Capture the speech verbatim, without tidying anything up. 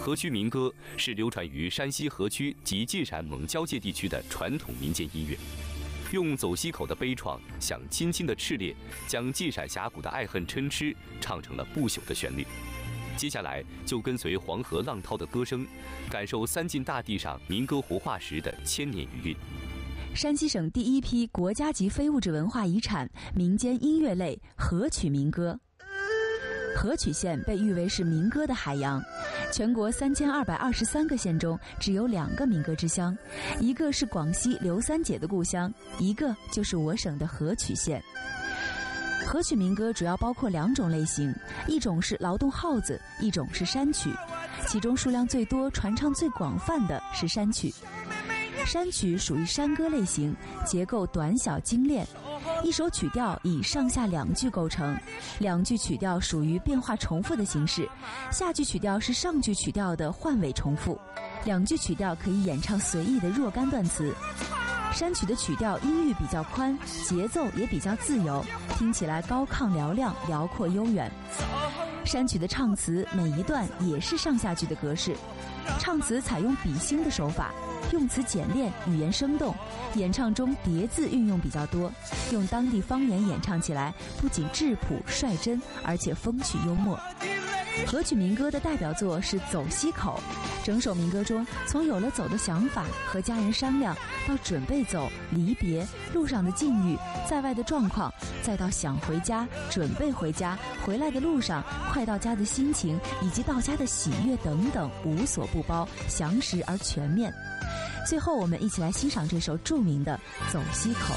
河曲民歌是流传于山西河曲及晋陕蒙交界地区的传统民间音乐，用走西口的悲怆，想亲亲的炽烈，将晋陕峡谷的爱恨嗔痴唱成了不朽的旋律。接下来就跟随黄河浪涛的歌声，感受三晋大地上民歌活化石的千年余韵。 山西省第一批国家级非物质文化遗产民间音乐类河曲民歌。河曲县被誉为是民歌的海洋，全国三千二百二十三个县中只有两个民歌之乡，一个是广西刘三姐的故乡，一个就是我省的河曲县。河曲民歌主要包括两种类型，一种是劳动号子，一种是山曲，其中数量最多、传唱最广泛的是山曲。山曲属于山歌类型，结构短小精炼，一首曲调以上下两句构成，两句曲调属于变化重复的形式，下句曲调是上句曲调的换位重复，两句曲调可以演唱随意的若干段词。山曲的曲调音域比较宽，节奏也比较自由，听起来高亢嘹亮、辽阔悠远。山曲的唱词每一段也是上下句的格式，唱词采用比兴的手法，用词简练，语言生动，演唱中叠字运用比较多，用当地方言演唱起来不仅质朴率真，而且风趣幽默。河曲民歌的代表作是《走西口》，整首民歌中从有了走的想法，和家人商量，到准备走、离别、路上的境遇、在外的状况，再到想回家、准备回家、回来的路上、快到家的心情，以及到家的喜悦等等，无所不包，详实而全面。最后我们一起来欣赏这首著名的《走西口》。